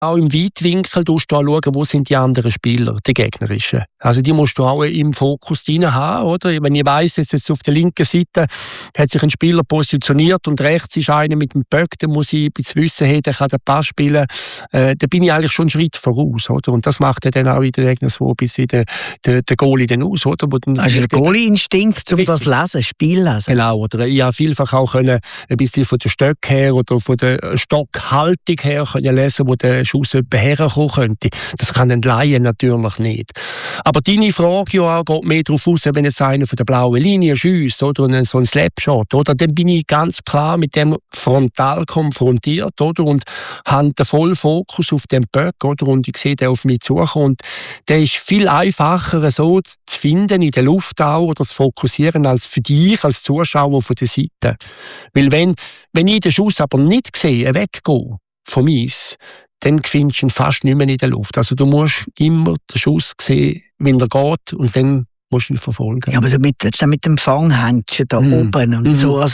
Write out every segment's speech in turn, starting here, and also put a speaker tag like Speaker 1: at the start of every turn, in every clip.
Speaker 1: Auch im Weitwinkel musst du auch schauen, wo sind die anderen Spieler, die gegnerischen. Also die musst du auch im Fokus drin haben, oder? Wenn ich weiss, jetzt auf der linken Seite hat sich ein Spieler positioniert und rechts ist einer mit dem Böck, dann muss ich ein bisschen wissen, hey, der kann den Pass spielen. Da bin ich eigentlich schon einen Schritt voraus, oder? Und das macht ja dann auch in der Gegner so ein bisschen der Goalie dann aus, oder?
Speaker 2: Also der Goalie-Instinkt, um das lesen, Spiel lesen.
Speaker 1: Genau, oder? Ich habe vielfach auch ein bisschen von der Stöck her oder von der Stockhaltung her können lesen, wo der Schuss herkommen könnte. Das kann ein Laie natürlich nicht. Aber deine Frage ja, geht mehr darauf aus, wenn jetzt einer von der blauen Linie schiesst, oder so ein Slapshot, oder? Dann bin ich ganz klar mit dem frontal konfrontiert, oder? Und habe den vollen Fokus auf den Böck, oder? Und ich sehe den auf mich zukommen. Und der ist viel einfacher so zu finden in der Luft auch, oder zu fokussieren, als für dich als Zuschauer von der Seite. Weil wenn ich den Schuss aber nicht sehe, weggehe vom Eis, dann findest du ihn fast nicht mehr in der Luft. Also du musst immer den Schuss sehen, wenn er geht, und dann musst du ihn verfolgen.
Speaker 2: Ja, aber mit dem Fanghändchen da oben und so, also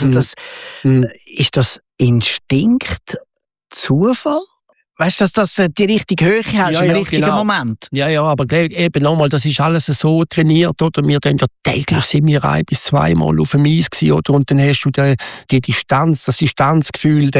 Speaker 2: ist das Instinkt, Zufall? Weißt du, dass du die richtige Höhe hast im richtigen Moment?
Speaker 1: Ja, aber eben nochmal, das ist alles so trainiert, oder? Wir sind ja täglich sind wir 1 bis 2 Mal auf dem Eis gewesen, oder? Und dann hast du die Distanz, das Distanzgefühl,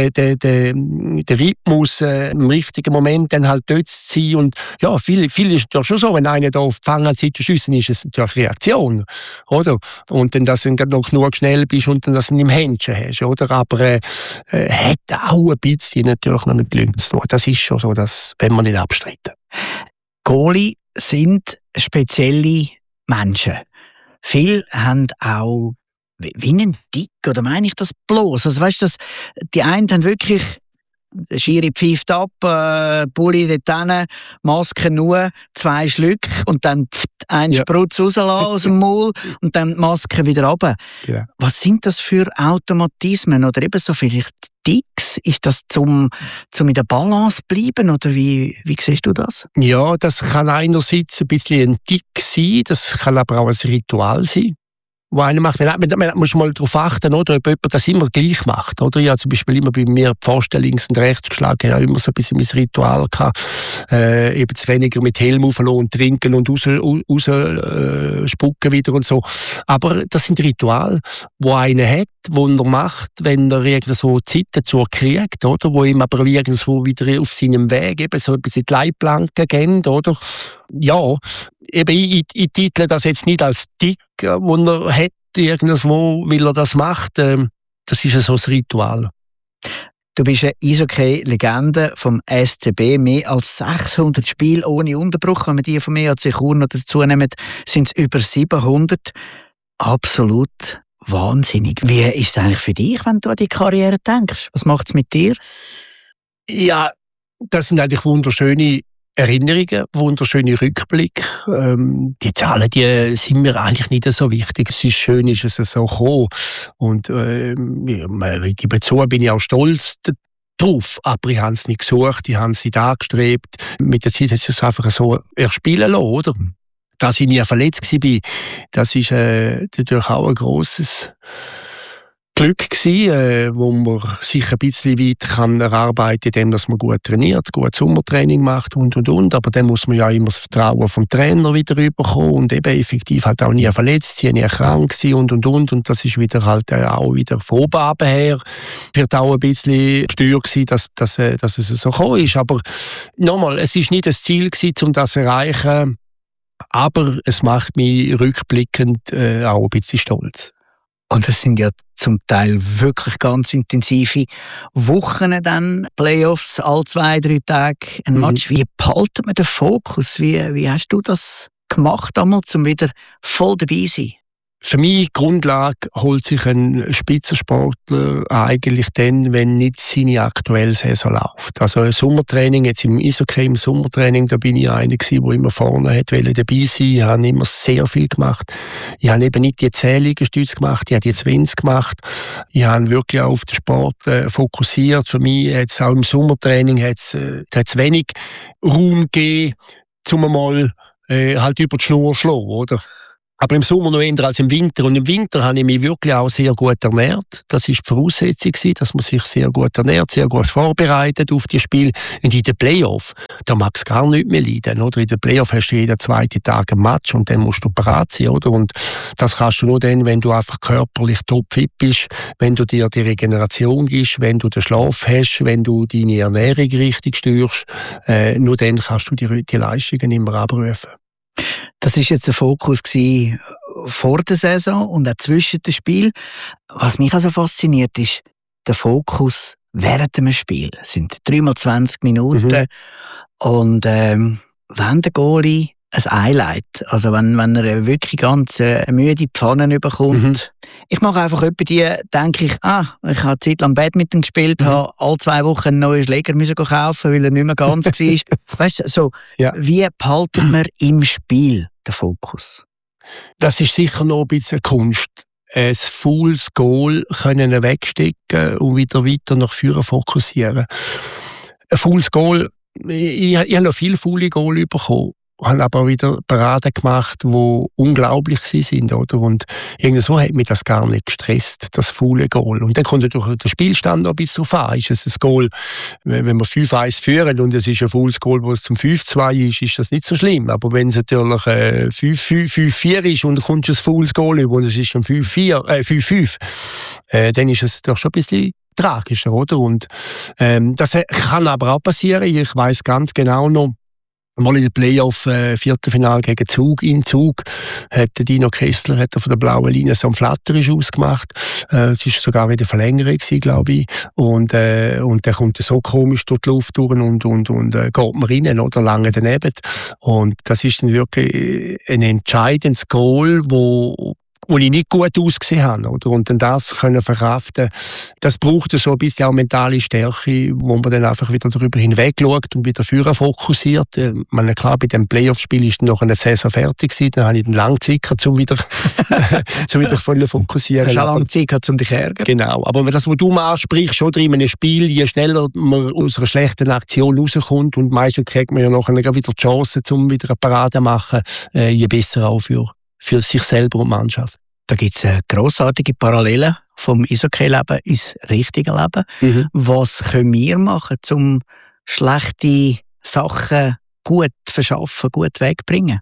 Speaker 1: den Rhythmus, im richtigen Moment dann halt dort zu sein. Und ja, viel ist ja schon so, wenn einer da auf die Fangseite schiessen, ist es natürlich eine Reaktion, oder? Und dann, dass du noch genug schnell bist und dann das im Händchen hast, oder? Aber hat auch ein bisschen natürlich noch mit Glück zu tun. Das ist schon so, dass, wenn wir nicht abstreiten.
Speaker 2: Goalie sind spezielle Menschen. Viele haben auch wie einen Tick, oder meine ich das bloß? Also weißt du, die einen haben wirklich, der Schiri pfeift ab, Bulli dort hin, Maske nur, 2 Schlücke und dann ein Sprutz rauslassen aus dem Maul und dann die Maske wieder runter.
Speaker 1: Ja.
Speaker 2: Was sind das für Automatismen oder eben so vielleicht Ticks? Ist das zum in der Balance bleiben oder wie siehst du das?
Speaker 1: Ja, das kann einerseits ein bisschen ein Tick sein, das kann aber auch ein Ritual sein, wo einer macht. Man muss mal darauf achten, oder, ob jemand das immer gleich macht. Oder? Ich habe zum Beispiel immer bei mir die Pfosten links und rechts geschlagen, ich habe immer so ein bisschen mein Ritual gehabt. Eben zu weniger mit Helm auflassen und trinken und raus spucken wieder und so. Aber das sind Rituale, die einer hat, die er macht, wenn er irgendwo Zeit dazu kriegt, oder? Wo ihm aber irgendwo wieder auf seinem Weg eben so ein bisschen die Leitplanken gehen, oder? Ja, eben ich title das jetzt nicht als Tick, den er hat, irgendwo, weil er das macht. Das ist so ein Ritual.
Speaker 2: Du bist eine Eishockey-Legende vom SCB. Mehr als 600 Spiele ohne Unterbruch. Wenn wir die von EHC Chur noch dazu nehmen, sind es über 700. Absolut wahnsinnig. Wie ist es eigentlich für dich, wenn du an die Karriere denkst? Was macht es mit dir?
Speaker 1: Ja, das sind eigentlich wunderschöne Erinnerungen, wunderschöne Rückblicke. Die Zahlen, die sind mir eigentlich nicht so wichtig. Es ist schön, ist es so gekommen. Und ich gebe zu, bin ich auch stolz drauf. Aber ich habe es nicht gesucht, ich habe es nicht angestrebt. Mit der Zeit hat es einfach so erspielen lassen, oder? Dass ich nie verletzt war, das ist natürlich auch ein grosses Glück gewesen, wo man sich ein bisschen weit kann erarbeiten kann, indem man gut trainiert, gut Sommertraining macht und. Aber dann muss man ja immer das Vertrauen vom Trainer wieder rüberkommen und eben effektiv halt auch nie verletzt sein, nie krank sein und. Und das ist wieder halt auch wieder von oben her. Wird auch ein bisschen gesteuert gewesen, dass es so gekommen ist. Aber nochmal, es ist nicht das Ziel gewesen, um das zu erreichen, aber es macht mich rückblickend auch ein bisschen stolz.
Speaker 2: Und es sind ja zum Teil wirklich ganz intensive Wochen dann, Playoffs, alle 2-3 Tage ein Match. Wie behalten wir den Fokus? Wie hast du das gemacht damals, um wieder voll dabei zu sein?
Speaker 1: Für mich Grundlage holt sich ein Spitzensportler eigentlich dann, wenn nicht seine aktuelle Saison läuft. Also ein Sommertraining, jetzt im Eishockey im Sommertraining, da bin ich einer gewesen, der immer vorne wollte dabei sein. Ich habe immer sehr viel gemacht. Ich habe eben nicht die 10 Liegestütze gemacht, ich habe die 20 gemacht. Ich habe wirklich auch auf den Sport fokussiert. Für mich hat es auch im Sommertraining hat's wenig Raum gegeben, um mal halt über die Schnur zu schlagen, oder? Aber im Sommer noch eher als im Winter. Und im Winter habe ich mich wirklich auch sehr gut ernährt. Das war die Voraussetzung, dass man sich sehr gut ernährt, sehr gut vorbereitet auf die Spiele. Und in den Playoffs, da mag es gar nicht mehr leiden. Oder? In den Playoffs hast du jeden zweiten Tag ein Match und dann musst du parat sein. Oder? Und das kannst du nur dann, wenn du einfach körperlich topfit bist, wenn du dir die Regeneration gibst, wenn du den Schlaf hast, wenn du deine Ernährung richtig steuerst. Nur dann kannst du die Leistungen immer abrufen.
Speaker 2: Das war jetzt der Fokus vor der Saison und auch zwischen den Spielen. Was mich also fasziniert, ist der Fokus während dem Spiel. Es sind 3x20 Minuten und wenn der Goalie ein Highlight, also wenn er wirklich ganz müde Pfannen bekommt. Ich mache einfach denke ich, ich habe eine Zeit lang Badminton gespielt, habe alle 2 Wochen einen neuen Schläger kaufen, weil er nicht mehr ganz war. Weißt du, so, wie behaltet man im Spiel den Fokus?
Speaker 1: Das ist sicher noch ein bisschen Kunst. Ein faules Goal können wegstecken und wieder weiter nach vorne fokussieren. Ein faules Goal, ich habe noch viele faule Goal bekommen. Haben aber wieder Paraden gemacht, die unglaublich sind, oder? Und irgendwie so hat mich das gar nicht gestresst, das faule Goal. Und dann kommt natürlich der Spielstand noch ein bisschen drauf an. Ist es ein Goal, wenn wir 5-1 führen und es ist ein faules Goal, wo es zum 5-2 ist das nicht so schlimm. Aber wenn es natürlich 5-4 ist und dann kommt ein faules Goal über und es ist schon 5-5, dann ist es doch schon ein bisschen tragischer, oder? Und das kann aber auch passieren. Ich weiss ganz genau noch, mal in den Playoff Viertelfinale gegen Zug, in Zug, hat Dino Kessler von der blauen Linie so einen Flatterisch ausgemacht. Es war sogar wieder Verlängerung, glaube ich. Und der kommt so komisch durch die Luft durch und geht mir rein, oder lange daneben. Und das ist dann wirklich ein entscheidendes Goal, wo ich nicht gut ausgesehen habe. Oder? Und dann das können verkraften, das braucht so ein bisschen auch mentale Stärke, wo man dann einfach wieder darüber hinweg schaut und wieder vorher fokussiert. Meine, klar, bei dem Playoff-Spiel ist dann noch eine Saison fertig gewesen, dann habe ich dann lange Zeit gehabt, um wieder voll fokussieren.
Speaker 2: Hast du auch lange Zeit gehabt, um dich zu ärgern?
Speaker 1: Genau, aber das, was du mal ansprichst, oder in einem Spiel, je schneller man aus einer schlechten Aktion rauskommt und meistens kriegt man ja nachher wieder die Chance, um wieder eine Parade zu machen, je besser auch für sich selber und Mannschaft.
Speaker 2: Da gibt es grossartige Parallelen vom Eishockey-Leben ins richtige Leben. Was können wir machen, um schlechte Sachen gut verschaffen, gut wegbringen?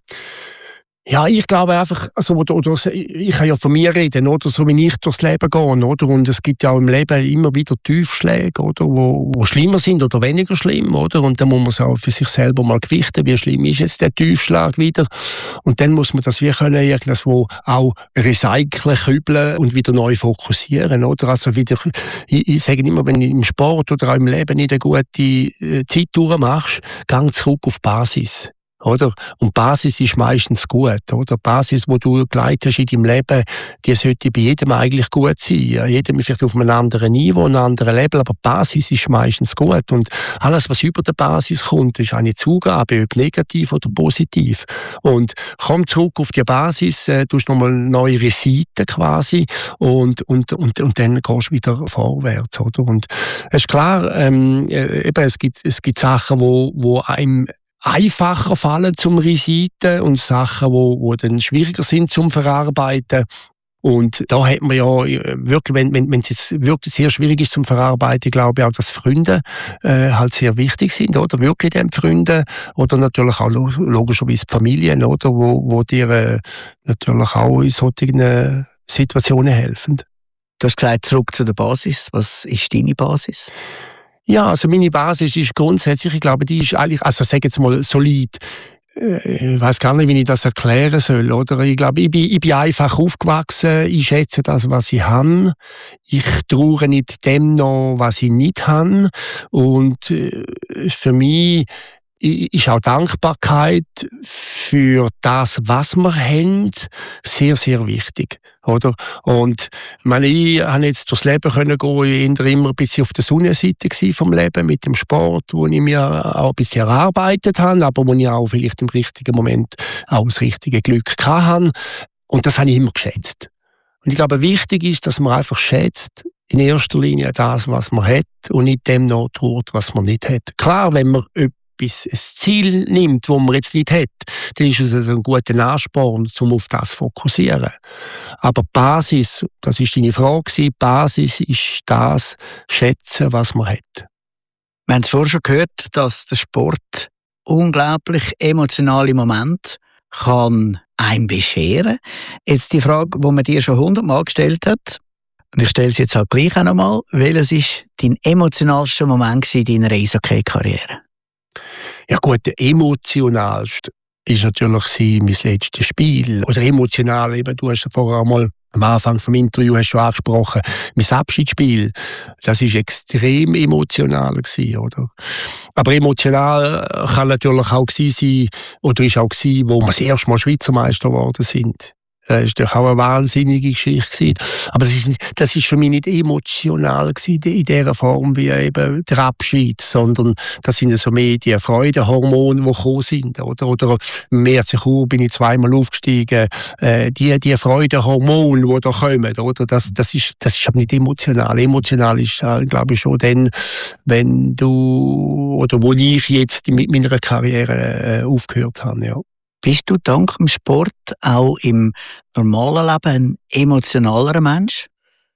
Speaker 1: Ja, ich glaube einfach, also, ich kann ja von mir reden, oder, so wie ich durchs Leben gehe, oder, und es gibt ja auch im Leben immer wieder Tiefschläge, oder, wo schlimmer sind oder weniger schlimm, oder, und dann muss man es auch für sich selber mal gewichten, wie schlimm ist jetzt der Tiefschlag wieder, und dann muss man das wie können irgendwo auch recyceln, kübeln und wieder neu fokussieren, oder, also wieder, ich sage immer, wenn du im Sport oder auch im Leben nicht eine gute Zeit durchmachst, geh zurück auf die Basis. Oder? Und Basis ist meistens gut, oder? Die Basis, die du geleitet hast in deinem Leben, die sollte bei jedem eigentlich gut sein. Jedem vielleicht auf einem anderen Niveau, einem anderen Level, aber die Basis ist meistens gut. Und alles, was über der Basis kommt, ist eine Zugabe, ob negativ oder positiv. Und komm zurück auf die Basis, tust nochmal neue Reseiten quasi und dann gehst du wieder vorwärts, oder? Und es ist klar, eben, es gibt Sachen, wo einem einfacher fallen zum Reseiten und Sachen, wo dann schwieriger sind zum Verarbeiten. Und da hat man ja wirklich, wenn es jetzt wirklich sehr schwierig ist zum Verarbeiten, glaube ich auch, dass Freunde halt sehr wichtig sind, oder? Wirklich die Freunde oder natürlich auch logischerweise die Familien, oder? Wo dir natürlich auch in solchen Situationen helfen.
Speaker 2: Du hast gesagt, zurück zu der Basis. Was ist deine Basis?
Speaker 1: Ja, also meine Basis ist grundsätzlich, ich glaube, die ist eigentlich, also sag jetzt mal solid. Ich weiß gar nicht, wie ich das erklären soll, oder? Ich glaube, ich bin einfach aufgewachsen, ich schätze das, was ich habe. Ich traue nicht dem noch, was ich nicht habe. Und für mich ist auch Dankbarkeit für das, was wir haben, sehr, sehr wichtig. Oder? Und ich habe jetzt durchs Leben können gehen, ich war immer ein bisschen auf der Sonnenseite vom Leben, mit dem Sport, wo ich mir auch ein bisschen erarbeitet habe, aber wo ich auch vielleicht im richtigen Moment auch das richtige Glück hatte. Und das habe ich immer geschätzt. Und ich glaube, wichtig ist, dass man einfach schätzt, in erster Linie das, was man hat und nicht dem nachtraut, was man nicht hat. Klar, wenn man etwas, ein Ziel nimmt, das man jetzt nicht hat, dann ist es also ein guter Ansporn, um auf das zu fokussieren. Aber die Basis, das war deine Frage, die Basis ist das Schätzen, was man hat.
Speaker 2: Wir haben es vorher schon gehört, dass der Sport unglaublich emotionale Momente kann einem bescheren. Jetzt die Frage, die man dir schon 100-mal gestellt hat, und ich stelle es jetzt halt gleich auch nochmal, welches war dein emotionalster Moment in deiner Eishockey-Karriere?
Speaker 1: Ja gut, der emotionalste war natürlich mein letztes Spiel. Oder emotional, eben, du hast ja vorher einmal am Anfang des Interviews hast du angesprochen, mein Abschiedsspiel, das war extrem emotional gewesen, oder? Aber emotional kann natürlich auch sein, oder ist auch gewesen, wo wir das erste Mal Schweizer Meister geworden sind. Das war natürlich auch eine wahnsinnige Geschichte. Aber das ist für mich nicht emotional gewesen, in dieser Form wie eben der Abschied, sondern das sind so mehr die Freudehormone, die gekommen sind. Oder im März bin ich zweimal aufgestiegen. Die Freudehormone, die da kommen, oder? Das ist aber nicht emotional. Emotional ist, glaube ich, schon dann, wenn du, oder wo ich jetzt mit meiner Karriere aufgehört habe, ja.
Speaker 2: Bist du dank dem Sport auch im normalen Leben ein emotionalerer Mensch?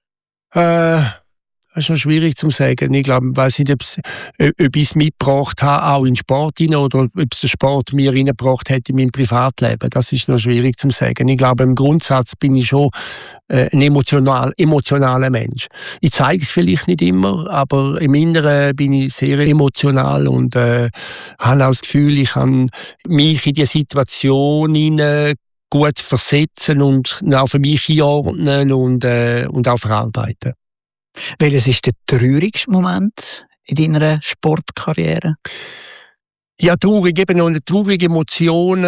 Speaker 1: Das ist noch schwierig zu sagen. Ich glaube, ich weiss nicht, ob ich es mitgebracht habe, auch in den Sport hinein, oder ob es der Sport mir reingebracht hat in mein Privatleben. Das ist noch schwierig zu sagen. Ich glaube, im Grundsatz bin ich schon ein emotionaler Mensch. Ich zeige es vielleicht nicht immer, aber im Inneren bin ich sehr emotional und habe auch das Gefühl, ich kann mich in die Situation hinein gut versetzen und auch für mich einordnen und auch verarbeiten.
Speaker 2: Welches ist der traurigste Moment in deiner Sportkarriere?
Speaker 1: Ja, traurig, eben noch eine traurige Emotion.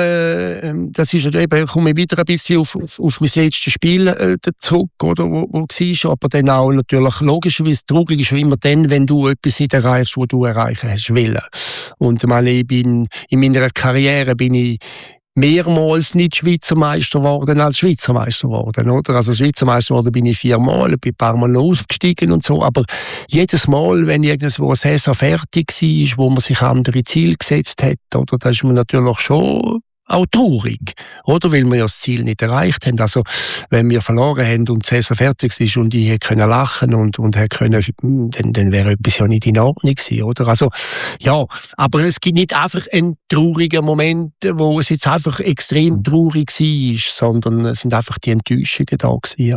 Speaker 1: Das ist eben, komme ich wieder ein bisschen auf mein letztes Spiel zurück, oder, wo war. Aber dann auch natürlich, logischerweise, traurig ist schon immer dann, wenn du etwas nicht erreichst, was du erreichen hast wollen. Und ich bin, in meiner Karriere bin ich mehrmals nicht Schweizer Meister geworden als Schweizer Meister geworden, oder? Also Schweizer Meister geworden bin ich 4-mal, bin ein paar Mal noch aufgestiegen und so, aber jedes Mal, wenn irgendwo eine Saison fertig war, wo man sich andere Ziele gesetzt hat, oder, da ist man natürlich schon auch traurig, oder? Weil wir ja das Ziel nicht erreicht haben. Also, wenn wir verloren haben und die Saison fertig ist und ich hätte können lachen und hätte können, dann wäre etwas ja nicht in Ordnung gewesen, oder? Also, ja, aber es gibt nicht einfach einen traurigen Moment, wo es jetzt einfach extrem traurig war, sondern es sind einfach die Enttäuschungen da gewesen, ja.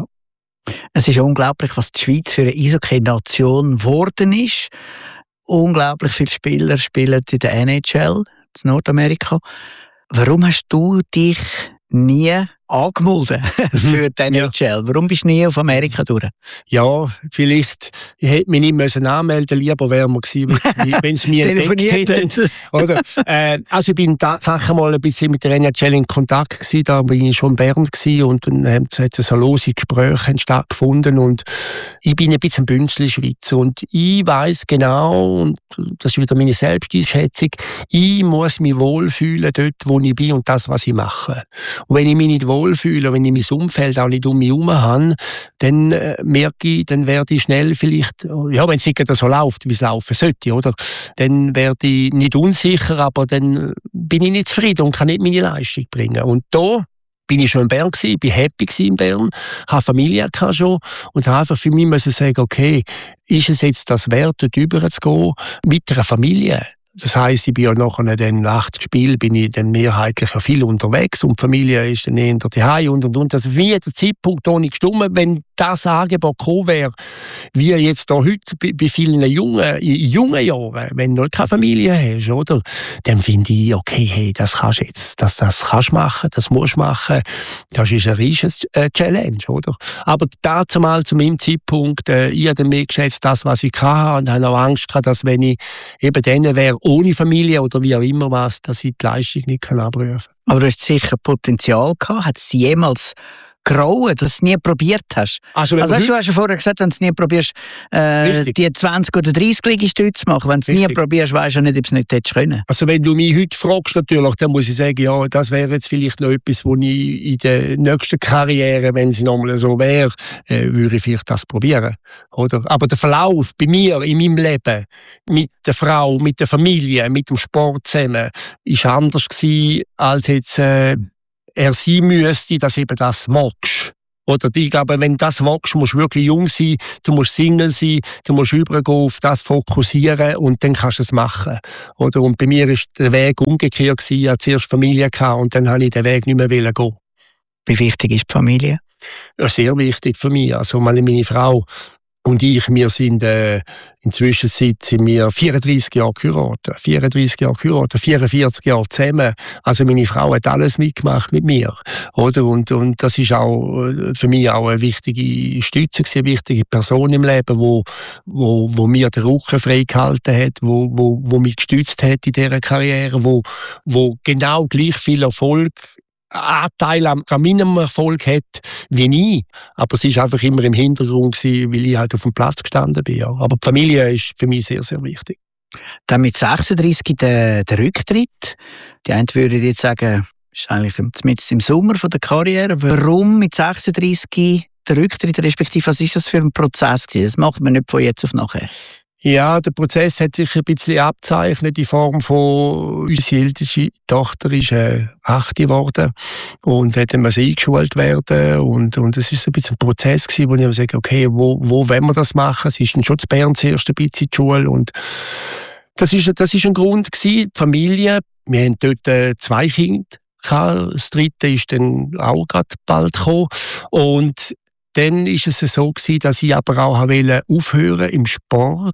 Speaker 2: Es ist unglaublich, was die Schweiz für eine Eishockey-Nation geworden ist. Unglaublich viele Spieler spielen in der NHL, in Nordamerika. Warum hast du dich nie angemeldet für die NHL? Ja. Warum bist du nie auf Amerika durch?
Speaker 1: Ja, vielleicht hätte mich nicht anmelden müssen. Lieber wäre man gewesen, wenn sie mir entdeckt hätten. Oder? Also ich bin tatsächlich mal ein bisschen mit der NHL in Kontakt gewesen. Da bin ich schon in Bern gewesen und dann hat so lose Gespräche stattgefunden und ich bin ein bisschen Bünzli-Schweizer und ich weiss genau, und das ist wieder meine Selbsteinschätzung, ich muss mich wohlfühlen dort, wo ich bin und das, was ich mache. Und wenn ich mich nicht wohlfühle, wenn ich mein Umfeld auch nicht um mich herum habe, dann merke ich, dann werde ich schnell vielleicht, ja, wenn es nicht so läuft, wie es laufen sollte, oder? Dann werde ich nicht unsicher, aber dann bin ich nicht zufrieden und kann nicht meine Leistung bringen. Und da bin ich schon in Bern gewesen, bin happy in Bern, habe Familie schon und habe einfach für mich müssen sagen, okay, ist es jetzt das wert, dort rüber zu gehen mit einer Familie? Das heisst, ich bin ja nachher dann nach dem Spiel bin ich dann mehrheitlich ja viel unterwegs und die Familie ist dann eher daheim und. Also für mich hat der Zeitpunkt auch nicht gestimmt, wenn das Angebot gekommen wäre, wie jetzt da heute bei vielen jungen Jahren, wenn du noch keine Familie hast, oder? Dann finde ich, okay, hey, das kannst du jetzt, das kannst du machen, das musst du machen. Das ist eine riesige Challenge, oder? Aber dazu mal zu meinem Zeitpunkt, ich habe mehr geschätzt, das, was ich hatte, und habe auch Angst gehabt, dass wenn ich eben dann wäre, ohne Familie oder wie auch immer was, dass ich die Leistung nicht abrufen kann.
Speaker 2: Aber du hast sicher Potenzial gehabt. Hat es jemals grauen, dass du es nie probiert hast?
Speaker 1: Also
Speaker 2: weißt du hast ja vorher gesagt, wenn du es nie probierst, die 20 oder 30 Liegestütze zu machen. Wenn du es nie probierst, weisst du nicht, ob du es nicht hättest können.
Speaker 1: Also wenn du mich heute fragst, natürlich, dann muss ich sagen, ja, das wäre jetzt vielleicht noch etwas, wo ich in der nächsten Karriere, wenn sie nochmal so wäre, würde ich vielleicht das probieren. Oder? Aber der Verlauf bei mir, in meinem Leben, mit der Frau, mit der Familie, mit dem Sport zusammen, ist anders gewesen, als jetzt er sein müsste, dass eben das magst. Oder ich glaube, wenn du das magst, musst du wirklich jung sein, du musst Single sein, du musst übergehen, auf das fokussieren und dann kannst du es machen. Oder? Und bei mir war der Weg umgekehrt gewesen. Ich hatte zuerst Familie und dann wollte ich den Weg nicht mehr gehen.
Speaker 2: Wie wichtig ist die Familie?
Speaker 1: Ja, sehr wichtig für mich. Also meine Frau und ich, wir sind inzwischen sind wir 34 Jahre geheiratet. 44 Jahre zusammen. Also meine Frau hat alles mitgemacht mit mir. Oder? Und das ist auch für mich auch eine wichtige Stütze, eine wichtige Person im Leben, wo mir den Rücken frei gehalten hat, wo mich gestützt hat in dieser Karriere, wo genau gleich viel Erfolg Anteil an meinem Erfolg hat wie ich. Aber es war einfach immer im Hintergrund gewesen, weil ich halt auf dem Platz gestanden bin. Ja. Aber die Familie ist für mich sehr, sehr wichtig.
Speaker 2: Dann mit 36 der Rücktritt. Die einen würden jetzt sagen, das ist eigentlich zumindest im Sommer von der Karriere. Warum mit 36 der Rücktritt, respektive was ist das für ein Prozess gewesen? Das macht man nicht von jetzt auf nachher.
Speaker 1: Ja, der Prozess hat sich ein bisschen abzeichnet in Form von, unsere älteste Tochter ist 8 geworden und hat dann eingeschult werden und es ist ein bisschen ein Prozess gewesen, wo ich gesagt habe, okay, wo wollen wir das machen? Sie ist dann schon zu Bern zuerst ein bisschen in die Schule und das ist ein Grund gewesen, die Familie. Wir haben dort 2 Kinder gehabt, das 3. ist dann auch gerade bald gekommen und dann war es so gewesen, dass ich aber auch aufhören im Sport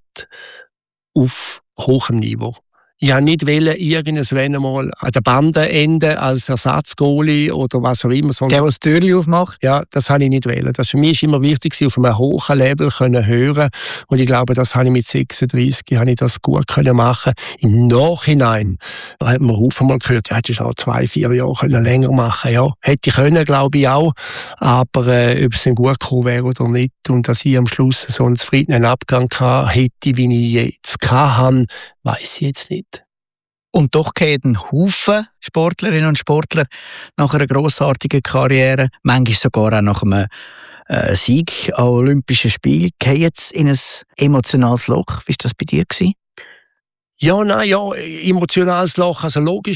Speaker 1: auf hohem Niveau. Ich wollte nicht irgendwann einmal an der Bande enden als Ersatzgoalie oder was auch immer.
Speaker 2: Der das Türchen aufmacht?
Speaker 1: Ja, das wollte ich nicht wollen. Das für mich ist immer wichtig, auf einem hohen Level hören. Und ich glaube, das habe ich mit 36 das gut machen. Im Nachhinein hat man mal gehört, ja, hättest du auch 2-4 Jahre länger machen. Ja, hätte ich können, glaube ich auch. Aber ob es dann gut gekommen wäre oder nicht und dass ich am Schluss so einen zufriedenen Abgang hätte, wie ich jetzt hatte, weiss ich jetzt nicht.
Speaker 2: Und doch gehen ein Haufen Sportlerinnen und Sportler nach einer grossartigen Karriere, manchmal sogar auch nach einem Sieg an Olympischen Spielen, gehen jetzt in ein emotionales Loch. Wie war das bei dir gewesen?
Speaker 1: Ja, emotionales Loch. Also logisch,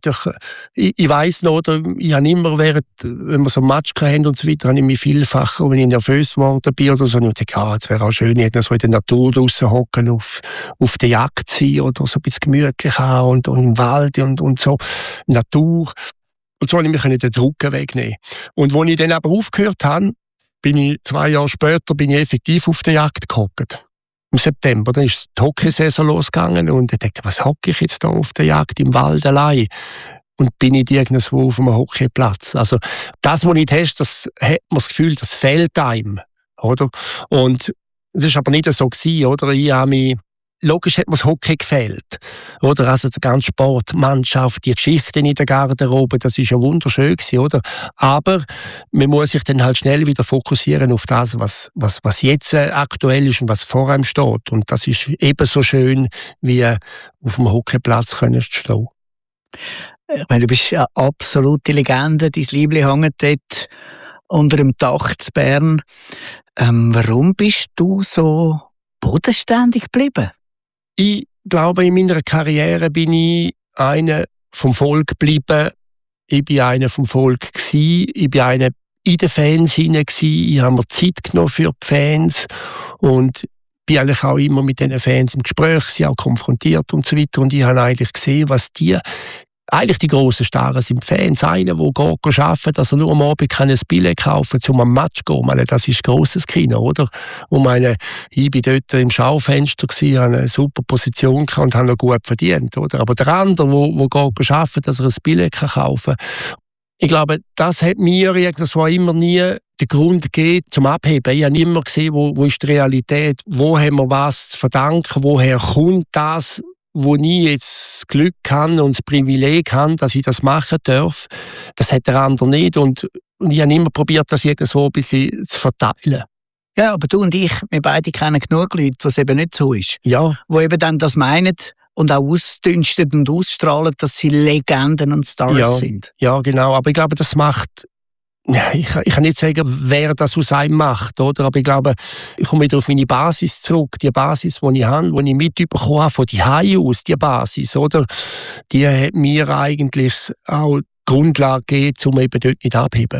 Speaker 1: ich weiss noch, ich habe immer wenn wir so ein Match hatten und so weiter, habe ich mich vielfach, wenn ich nervös geworden bin oder so, und ich dachte, jetzt wäre auch schön, ich hätte so in der Natur draussen hocken, auf der Jagd sein oder so ein bisschen gemütlich haben und im Wald und so, Natur. Und so konnte ich mich den Druck wegnehmen. Und als ich dann aber aufgehört habe, bin ich 2 Jahre später effektiv auf der Jagd gehockt. Im September, dann ist die Hockeysaison losgegangen und ich dachte, was hocke ich jetzt da auf der Jagd im Wald allein? Und bin ich irgendwo auf einem Hockeyplatz. Also das, was du nicht hast, das hat man das Gefühl, das fehlt einem. Oder? Und das war aber nicht so gewesen, oder? Logisch hat mir das Hockey gefehlt. Oder? Also der ganze Sport, die Mannschaft, die Geschichten in der Garderobe, das ist ja wunderschön gewesen, oder? Aber man muss sich dann halt schnell wieder fokussieren auf das, was jetzt aktuell ist und was vor einem steht. Und das ist ebenso schön, wie auf dem Hockeyplatz zu stehen.
Speaker 2: Ich meine, du bist eine absolute Legende. Dein Liebling hängt dort unter dem Dach zu Bern. Warum bist du so bodenständig geblieben?
Speaker 1: Ich glaube, in meiner Karriere bin ich einer vom Volk geblieben. Ich bin einer vom Volk gewesen. Ich bin einer in den Fans hinein gewesen. Ich habe mir Zeit genommen für die Fans und bin eigentlich auch immer mit diesen Fans im Gespräch, sie auch konfrontiert und so weiter. Und ich habe eigentlich gesehen, was eigentlich die grossen Starren sind Fans. Einer, der geht arbeiten, dass er nur am Abend ein Billett kaufen kann, um am Match zu gehen. Das ist ein grosses Kino, oder? Ich bin dort im Schaufenster gewesen, habe eine super Position und habe noch gut verdient, oder? Aber der andere, der geht arbeiten, dass er ein Billett kaufen kann. Ich glaube, das hat mir irgendwo immer nie den Grund gegeben, zum Abheben. Ich habe immer gesehen, wo ist die Realität, wo haben wir was zu verdanken, woher kommt das, wo ich jetzt das Glück habe und das Privileg habe, dass ich das machen darf. Das hat der andere nicht. Und Und ich habe immer probiert, das irgendwo ein bisschen zu verteilen.
Speaker 2: Ja, aber du und ich, wir beide kennen genug Leute, wo es eben nicht so ist.
Speaker 1: Ja.
Speaker 2: Wo eben dann das meinen und auch ausdünstet und ausstrahlen, dass sie Legenden und Stars sind.
Speaker 1: Ja, genau. Aber ich glaube, das macht... Ja, ich kann nicht sagen, wer das aus einem macht, oder? Aber ich glaube, ich komme wieder auf meine Basis zurück. Die Basis, die ich habe, die ich mitbekommen habe, von die Hause aus, die Basis, oder? Die hat mir eigentlich auch die Grundlage gegeben, um eben dort nicht abzuheben.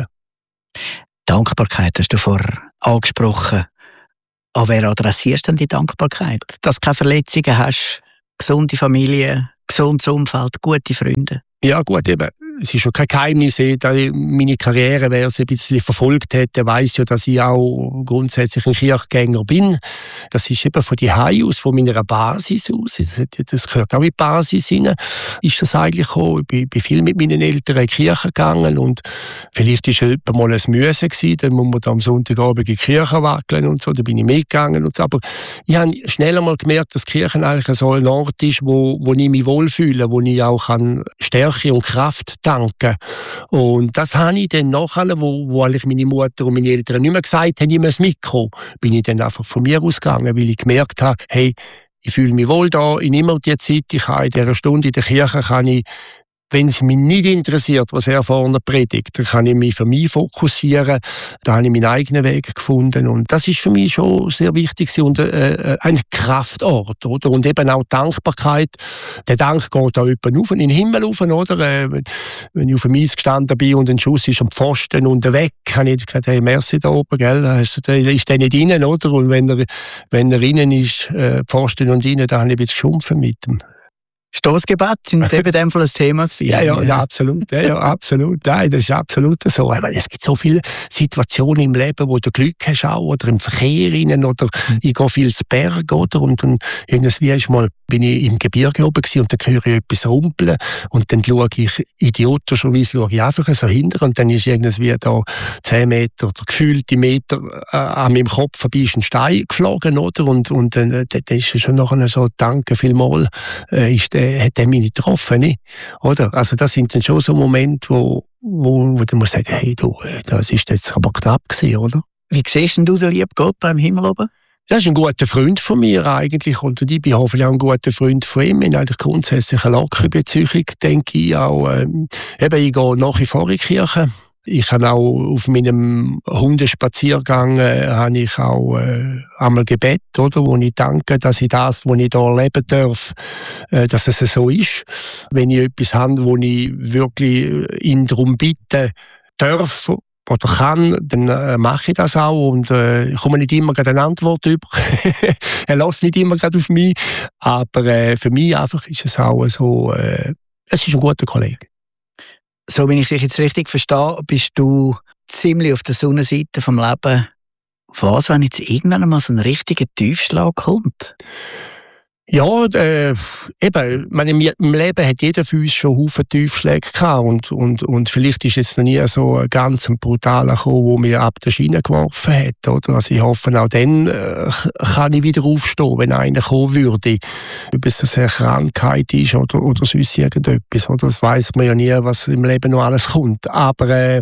Speaker 2: Dankbarkeit hast du vorher angesprochen. An wer adressierst du denn die Dankbarkeit? Dass du keine Verletzungen hast, gesunde Familie, gesundes Umfeld, gute Freunde?
Speaker 1: Ja gut, eben. Es ist schon kein Geheimnis, da meine Karriere, wer es ein bisschen verfolgt hat, der weiss ja, dass ich auch grundsätzlich ein Kirchgänger bin. Das ist eben von die Hause aus, von meiner Basis aus, das gehört auch in die Basis rein, ist das eigentlich auch. Ich bin viel mit meinen Eltern in die Kirche gegangen und vielleicht war es jemand mal ein Müsse gewesen, dann muss man da am Sonntagabend in die Kirche wackeln und so, da bin ich mitgegangen und so. Aber ich habe schnell einmal gemerkt, dass die Kirche eigentlich so ein Ort ist, wo ich mich wohlfühle, wo ich auch Stärke und Kraft danken. Und das habe ich dann nachher, wo eigentlich meine Mutter und meine Eltern nicht mehr gesagt haben, ich muss mitkommen, bin ich dann einfach von mir ausgegangen, weil ich gemerkt habe, hey, ich fühle mich wohl da, ich nehme die Zeit, ich kann in dieser Stunde in der Kirche, kann ich, wenn es mich nicht interessiert, was er vorne predigt, dann kann ich mich für mich fokussieren. Da habe ich meinen eigenen Weg gefunden. Und das ist für mich schon sehr wichtig und ein Kraftort. Oder? Und eben auch Dankbarkeit. Der Dank geht da jemand auf, in den Himmel rauf. Oder? Wenn ich auf dem Eis gestanden bin und ein Schuss ist am Pfosten und weg, habe ich gesagt, hey, merci da oben, gell? Der ist der nicht rein, oder? Und wenn er innen ist, Pfosten und innen, dann habe ich ein bisschen geschumpfen mit ihm.
Speaker 2: Stoßgebet sind eben in dem Fall ein Thema gewesen.
Speaker 1: Ja, absolut. Ja, absolut. Nein, das ist absolut so. Aber es gibt so viele Situationen im Leben, wo du Glück hast auch, oder im Verkehr rein, oder ich gehe viel zu Berg, oder? Und dann irgendwie bin ich im Gebirge oben gewesen, und dann höre ich etwas rumpeln und dann schaue ich idiotischerweise einfach so hinter und dann ist irgendwie da 10 Meter oder gefühlte Meter an meinem Kopf vorbei ist ein Stein geflogen, oder? Und dann ist es schon nachher so, danke vielmals, hat er mich nicht getroffen, nicht? Oder? Also das sind dann schon so Momente, wo du musst sagen, hey, das ist jetzt aber knapp gewesen, oder?
Speaker 2: Wie siehst denn du den lieben Gott da im Himmel oben?
Speaker 1: Das ist ein guter Freund von mir eigentlich und ich bin hoffentlich auch ein guter Freund von ihm. Wir haben eigentlich grundsätzlich eine lockere Beziehung, denke ich auch. Ich gehe nach wie vor in die Kirche. Ich habe auch auf meinem Hundespaziergang habe ich auch einmal Gebet, oder, wo ich danke, dass ich das, was ich hier erleben darf, dass es so ist. Wenn ich etwas habe, wo ich wirklich ihn darum bitte darf oder kann, dann mache ich das auch und ich komme nicht immer eine Antwort über. Er lässt nicht immer gerade auf mich, aber für mich einfach ist es auch so, es ist ein guter Kollege.
Speaker 2: So, wenn ich dich jetzt richtig verstehe, bist du ziemlich auf der Sonnenseite vom Leben. Was, wenn jetzt irgendwann einmal so ein richtiger Tiefschlag kommt?
Speaker 1: Ja, eben, im Leben hat jeder von uns schon Haufen Tiefschläge gehabt und vielleicht ist jetzt noch nie so ein ganz brutaler gekommen, wo mir ab der Schiene geworfen hat, oder? Also ich hoffe, auch dann kann ich wieder aufstehen, wenn einer kommen würde. Ob es eine Krankheit ist oder sonst irgendetwas, oder? Das weiss man ja nie, was im Leben noch alles kommt. Aber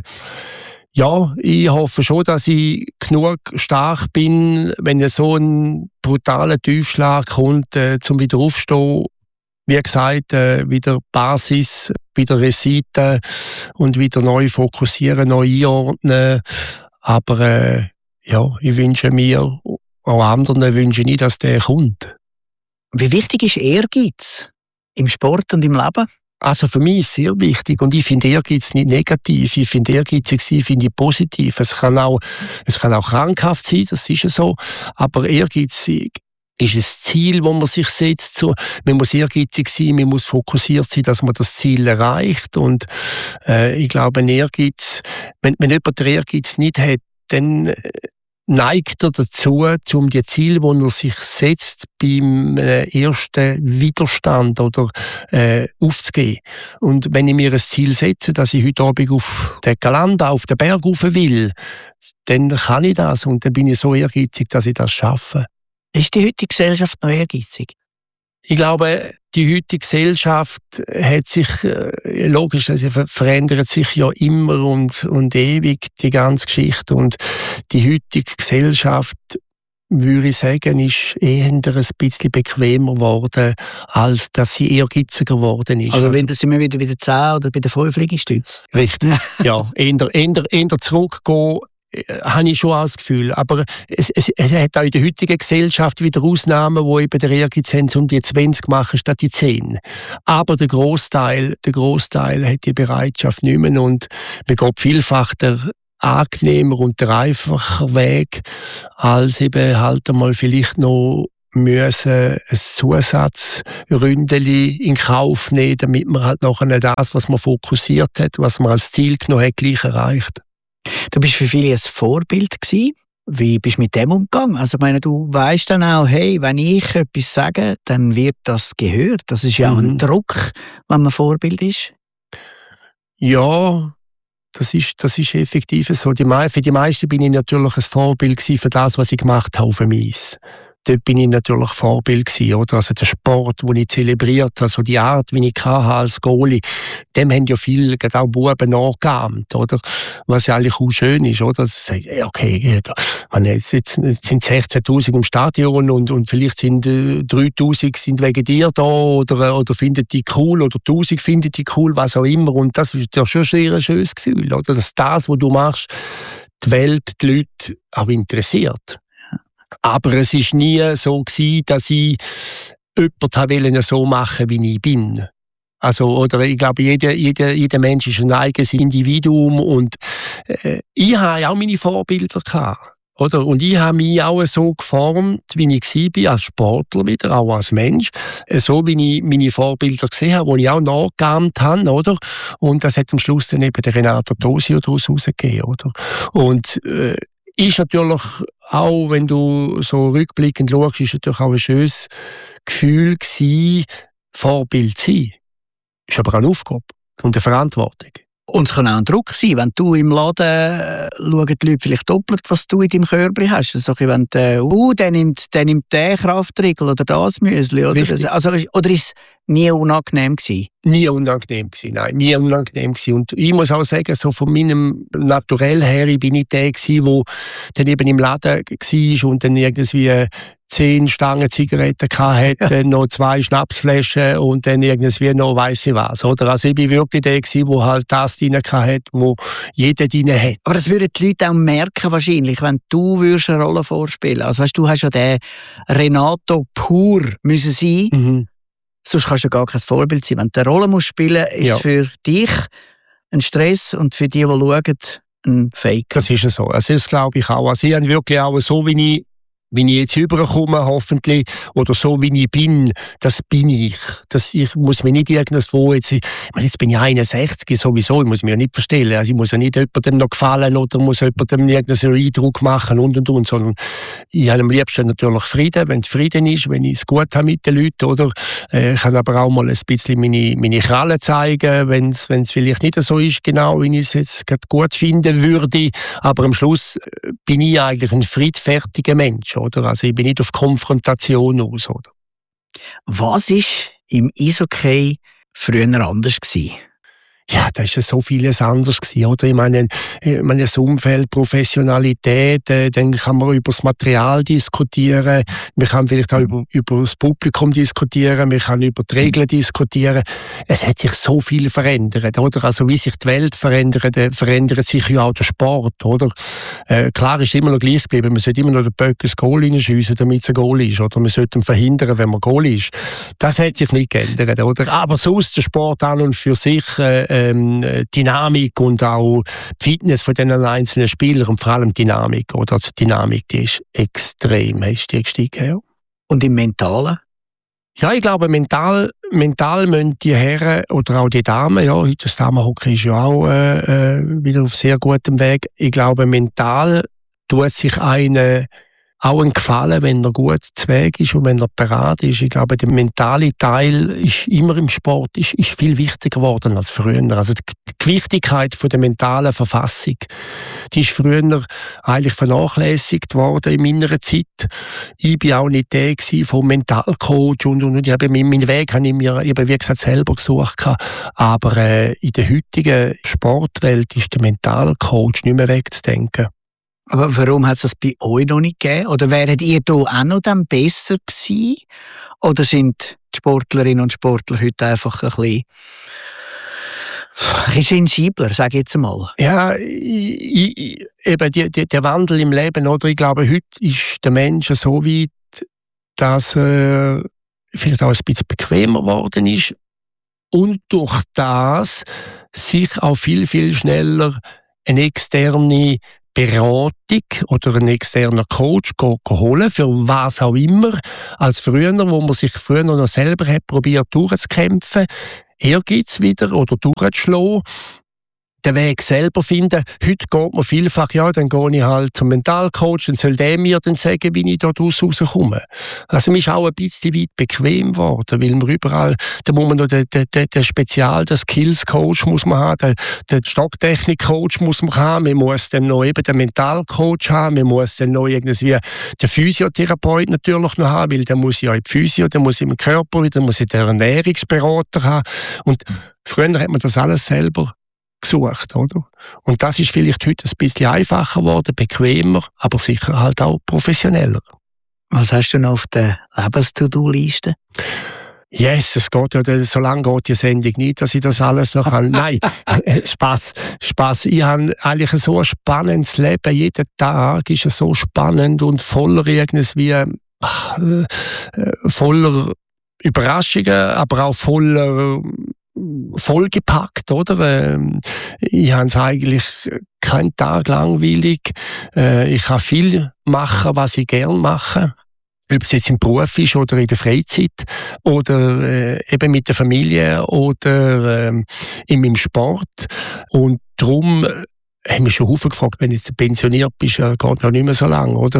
Speaker 1: ja, ich hoffe schon, dass ich genug stark bin, wenn so ein brutaler Tiefschlag kommt, zum wieder aufstehen. Wie gesagt, wieder Basis, wieder Resetten und wieder neu fokussieren, neu einordnen. Aber ich wünsche mir, auch anderen wünsche ich, dass der kommt.
Speaker 2: Wie wichtig ist Ehrgeiz im Sport und im Leben?
Speaker 1: Also für mich ist es sehr wichtig und ich finde Ehrgeiz nicht negativ, ich finde ehrgeizig sein, finde ich positiv. Es kann auch krankhaft sein, das ist ja so, aber ehrgeizig ist ein Ziel, das man sich setzt. Man muss ehrgeizig sein, man muss fokussiert sein, dass man das Ziel erreicht und ich glaube, ein Ehrgeiz, wenn jemand den Ehrgeiz nicht hat, dann neigt er dazu, um die Ziele, die er sich setzt, beim ersten Widerstand oder aufzugeben. Und wenn ich mir ein Ziel setze, dass ich heute Abend auf den Galanda, auf den Berg rauf will, dann kann ich das und dann bin ich so ehrgeizig, dass ich das schaffe.
Speaker 2: Ist die heutige Gesellschaft noch ehrgeizig?
Speaker 1: Ich glaube, die heutige Gesellschaft hat sich, logisch, also verändert sich ja immer und ewig, die ganze Geschichte. Und die heutige Gesellschaft, würde ich sagen, ist eher ein bisschen bequemer geworden, als dass sie ehrgeiziger geworden ist.
Speaker 2: Also wenn sind wir wieder bei den 10 oder bei den 5 Liegestützen?
Speaker 1: Richtig, ja. Eher zurückgehen, habe ich schon auch das Gefühl. Aber es hat auch in der heutigen Gesellschaft wieder Ausnahmen, wo eben der Ehrgeiz haben, um die 20 machen statt die 10. Aber der Grossteil hat die Bereitschaft nicht mehr und man geht vielfach der angenehmer und der einfacher Weg, als eben halt einmal vielleicht noch müssen ein Zusatzründeli in Kauf nehmen, damit man halt nachher das, was man fokussiert hat, was man als Ziel genommen hat, gleich erreicht.
Speaker 2: Du bist für viele ein Vorbild gewesen. Wie bist du mit dem umgegangen? Also, ich meine, du weißt dann auch, hey, wenn ich etwas sage, dann wird das gehört. Das ist ja auch ein Druck, wenn man Vorbild ist.
Speaker 1: Ja, das ist effektiv so. Für die meisten bin ich natürlich ein Vorbild gewesen für das, was ich gemacht habe auf dem Eis. Dort bin ich natürlich Vorbild gewesen, oder? Also der Sport, den ich zelebriert habe, also die Art, wie ich als Goalie, dem haben ja viele, gerade auch Buben, nachgeahmt, oder? Was ja eigentlich auch schön ist, oder? Sie sagen, okay, jetzt sind 16'000 im Stadion und vielleicht sind 3'000 sind wegen dir da, oder finden die cool, oder 1'000 finden die cool, was auch immer. Und das ist ja schon sehr ein schönes Gefühl, oder? Dass das, was du machst, die Welt, die Leute auch interessiert. Aber es war nie so gewesen, dass ich jemanden so machen wollte, wie ich bin. Also, oder ich glaube, jeder Mensch ist ein eigenes Individuum und ich hatte auch meine Vorbilder gehabt, oder? Und ich habe mich auch so geformt, wie ich war, als Sportler wieder, auch als Mensch, so wie ich meine Vorbilder gesehen habe, die ich auch nachgeahmt habe, oder? Und das hat am Schluss dann eben der Renato Tosio daraus herausgegeben, oder? Und ist natürlich auch, wenn du so rückblickend schaust, ist natürlich auch ein schönes Gefühl gewesen, Vorbild zu sein. Ist aber auch eine Aufgabe und eine Verantwortung.
Speaker 2: Und es kann auch ein Druck sein, wenn du im Laden schauen die Leute vielleicht doppelt, was du in deinem Körbchen hast. Also, wenn der nimmt den Kraftriegel oder das Müsli. Oder, also, oder ist es nie unangenehm gewesen?
Speaker 1: Nie unangenehm gewesen, nein, nie unangenehm gewesen. Und ich muss auch sagen, so von meinem Naturell her, ich bin nicht der gewesen, der dann eben im Laden war und dann irgendwie 10 Stangen Zigaretten hatte, noch 2 Schnapsflaschen und dann irgendwie noch weiss ich was. Oder? Also ich bin wirklich der gewesen, der halt das drin hatte, wo jeder drin hat.
Speaker 2: Aber das würden die Leute auch merken wahrscheinlich, wenn du eine Rolle vorspielen würdest. Also weißt, du hast ja den Renato pur müssen sein.
Speaker 1: Mhm.
Speaker 2: Sonst kannst du gar kein Vorbild sein. Wenn du eine Rolle musst spielen, ist für dich ein Stress und für die schauen, ein Fake.
Speaker 1: Das ist so. Also das glaube ich auch. Also ich habe wirklich auch so, wie ich jetzt rüberkomme, hoffentlich, oder so wie ich bin, das bin ich. Ich muss mir nicht irgendwo jetzt bin ich 61 sowieso, ich muss mich ja nicht verstellen. Also ich muss ja nicht jemandem noch gefallen oder muss jemandem irgendeinen Eindruck machen und, sondern ich habe am liebsten natürlich Frieden, wenn es Frieden ist, wenn ich es gut habe mit den Leuten, oder? Ich kann aber auch mal ein bisschen meine Krallen zeigen, wenn es vielleicht nicht so ist, genau, wie ich es jetzt gerade gut finden würde. Aber am Schluss bin ich eigentlich ein friedfertiger Mensch, oder? Also ich bin nicht auf Konfrontation aus, oder?
Speaker 2: Was war im Eishockey früher anders gewesen?
Speaker 1: Ja, da ist ja so vieles anderes gewesen, oder? Ich meine, das Umfeld, Professionalität, dann kann man über das Material diskutieren, man kann vielleicht auch über das Publikum diskutieren, man kann über die Regeln diskutieren. Es hat sich so viel verändert, oder? Also wie sich die Welt verändert sich ja auch der Sport, oder? Klar ist es immer noch gleich geblieben, man sollte immer noch den Böck ins Goal hineinschiessen, damit es ein Goal ist, oder? Man sollte ihn verhindern, wenn man Goal ist. Das hat sich nicht geändert, oder? Aber sonst der Sport an und für sich, Dynamik und auch die Fitness von den einzelnen Spielern und vor allem Dynamik. Oder? Also die Dynamik, die ist extrem gestiegen. Ja.
Speaker 2: Und im Mentalen?
Speaker 1: Ja, ich glaube, mental müssen die Herren oder auch die Damen, ja, heute das Damenhockey ist ja auch wieder auf sehr gutem Weg. Ich glaube, mental tut sich eine auch ein Gefallen, wenn er gut zu Weg ist und wenn er parat ist. Ich glaube, der mentale Teil ist immer im Sport ist viel wichtiger geworden als früher. Also die Wichtigkeit von der mentalen Verfassung, die ist früher eigentlich vernachlässigt worden in meiner Zeit. Ich bin auch nicht der vom Mentalcoach und ich habe meinen Weg habe ich mir eben, wie gesagt, selber gesucht. Aber in der heutigen Sportwelt ist der Mentalcoach nicht mehr wegzudenken.
Speaker 2: Aber warum hat es das bei euch noch nicht gegeben? Oder wäret ihr da auch noch dann besser gewesen? Oder sind die Sportlerinnen und Sportler heute einfach ein bisschen sensibler, sage ich jetzt mal?
Speaker 1: Ja, eben der Wandel im Leben, oder? Ich glaube, heute ist der Mensch so weit, dass vielleicht auch ein bisschen bequemer geworden ist und durch das sich auch viel, viel schneller eine externe Beratung oder einen externen Coach holen, für was auch immer, als früher, wo man sich früher noch selber hat probiert durchzukämpfen, Ehrgeiz wieder oder durchzuschlagen, den Weg selber finden. Heute geht man vielfach, ja, dann gehe ich halt zum Mentalcoach, dann soll der mir dann sagen, wie ich da rauskomme. Also man ist auch ein bisschen weit bequem geworden, weil man überall, da muss man noch den Skills-Coach muss man haben, den Stocktechnik-Coach muss man haben, man muss dann noch eben den Mentalcoach haben, man muss dann noch irgendwie den Physiotherapeut natürlich noch haben, weil der muss ja in die Physio, der muss im Körper wieder, muss ich den Ernährungsberater haben. Und früher hat man das alles selber gesucht, oder? Und das ist vielleicht heute ein bisschen einfacher geworden, bequemer, aber sicher halt auch professioneller.
Speaker 2: Was hast du noch auf der Lebens-To-Do-Liste?
Speaker 1: Yes, es geht ja, so lange geht die Sendung nicht, dass ich das alles noch kann. Nein, Spaß. Ich habe eigentlich so ein spannendes Leben. Jeden Tag ist es so spannend und voller irgendwie, voller Überraschungen, aber auch vollgepackt, oder? Ich habe es eigentlich keinen Tag langweilig. Ich kann viel machen, was ich gerne mache. Ob es jetzt im Beruf ist oder in der Freizeit oder eben mit der Familie oder in meinem Sport. Und darum haben mich schon häufig gefragt, wenn du jetzt pensioniert bist, geht noch nicht mehr so lange, oder?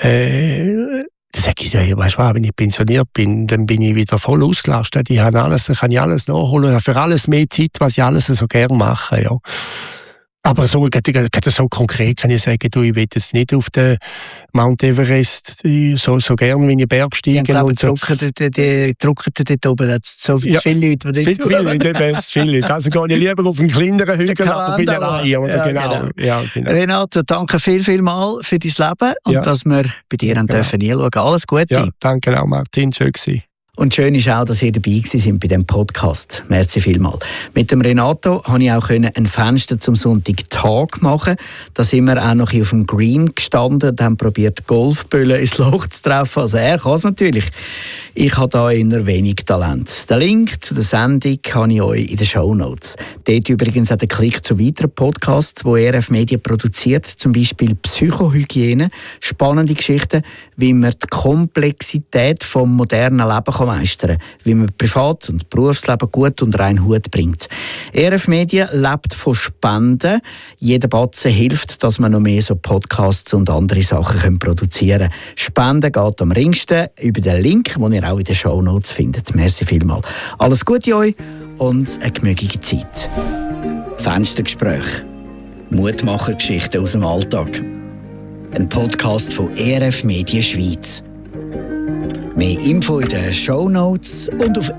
Speaker 1: Dann sage ich, ja, weißt du was, wenn ich pensioniert bin, dann bin ich wieder voll ausgelastet. Ich habe alles, kann ich alles nachholen. Ich habe für alles mehr Zeit, was ich alles so gerne mache. Ja. Aber so konkret kann ich sagen, ich will jetzt nicht auf den Mount Everest so gern wie in den Berg steigen.
Speaker 2: Ich glaube,
Speaker 1: und so.
Speaker 2: die drucken dort oben, da so viele Leute, die
Speaker 1: dort viele Leute. Also gehe ich lieber auf einen kleineren Hügel, aber bin allein. Genau. Ja, genau.
Speaker 2: Renato, danke viel mal für dein Leben und dass wir bei dir dürfen hinschauen. Alles Gute.
Speaker 1: Ja, danke auch, Martin. Schön gewesen.
Speaker 2: Und schön ist auch, dass ihr dabei sind bei diesem Podcast. Merci vielmals. Mit dem Renato konnte ich auch ein Fenster zum Sonntagtag machen. Da sind wir auch noch auf dem Green gestanden und haben probiert, Golfböllen ins Loch zu treffen. Also er kann es natürlich. Ich habe da eher wenig Talent. Den Link zu der Sendung habe ich euch in den Shownotes. Dort übrigens auch den Klick zu weiteren Podcasts, die RF Media produziert, zum Beispiel Psychohygiene, spannende Geschichten, wie man die Komplexität vom modernen Leben meistern kann, wie man Privat- und Berufsleben gut unter einen Hut bringt. RF Media lebt von Spenden. Jeder Batzen hilft, dass man noch mehr so Podcasts und andere Sachen produzieren können. Spenden geht am ringsten über den Link, den ihr auch in den Shownotes findet. Merci vielmals. Alles Gute euch und eine gemütliche Zeit. Fenstergespräch. Mutmachergeschichten aus dem Alltag. Ein Podcast von RF Media Schweiz. Mehr Info in den Shownotes und auf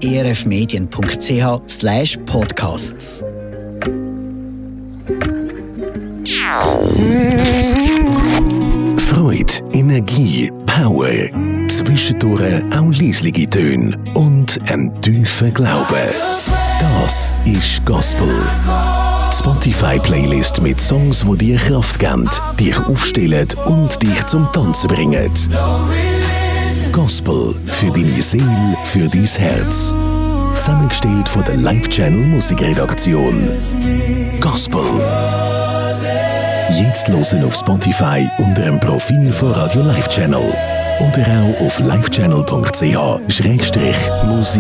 Speaker 2: erfmedien.ch/podcasts.
Speaker 3: Freude, Energie, Power. Zwischendurch auch leislige Töne und ein tiefer Glaube. Das ist Gospel. Die Spotify-Playlist mit Songs, die dir Kraft geben, dich aufstellen und dich zum Tanzen bringen. Gospel für deine Seele, für dein Herz. Zusammengestellt von der Live-Channel Musikredaktion. Gospel. Jetzt hören auf Spotify unter dem Profil von Radio Live Channel oder auch auf livechannel.ch/musik.